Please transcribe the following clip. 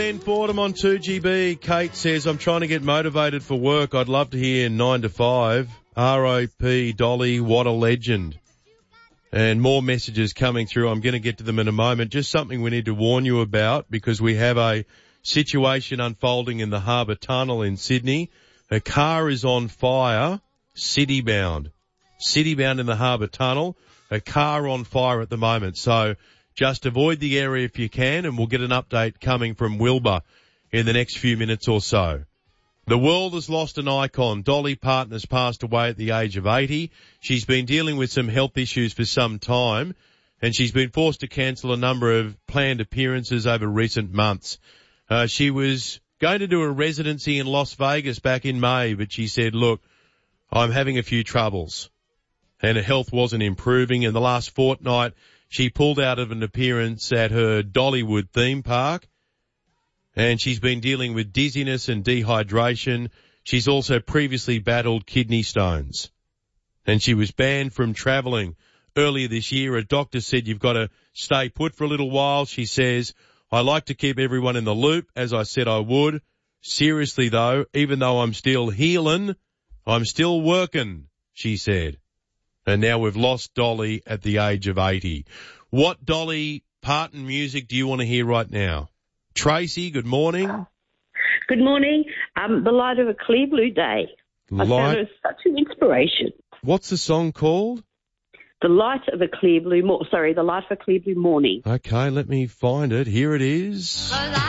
In Fordham on 2GB, Kate says, I'm trying to get motivated for work. I'd love to hear 9 to 5. R.I.P. Dolly, what a legend. And more messages coming through. I'm going to get to them in a moment. Just something we need to warn you about because we have a situation unfolding in the Harbour Tunnel in Sydney. A car is on fire, city-bound. City-bound in the Harbour Tunnel. A car on fire at the moment. So just avoid the area if you can, and we'll get an update coming from Wilbur in the next few minutes or so. The world has lost an icon. Dolly Parton has passed away at the age of 80. She's been dealing with some health issues for some time, and she's been forced to cancel a number of planned appearances over recent months. She was going to do a residency in Las Vegas back in May, but she said, look, I'm having a few troubles, and her health wasn't improving. In the last fortnight, she pulled out of an appearance at her Dollywood theme park, and she's been dealing with dizziness and dehydration. She's also previously battled kidney stones, and she was banned from travelling earlier this year. A doctor said you've got to stay put for a little while. She says, I like to keep everyone in the loop, as I said I would. Seriously, though, even though I'm still healing, I'm still working, she said. And now we've lost Dolly at the age of 80. What Dolly Parton music do you want to hear right now? Tracy, good morning. Good morning. The Light of a Clear Blue Day. I found her such an inspiration. What's the song called? The Light of a Clear Blue The Light of a Clear Blue Morning. Okay, let me find it. Here it is.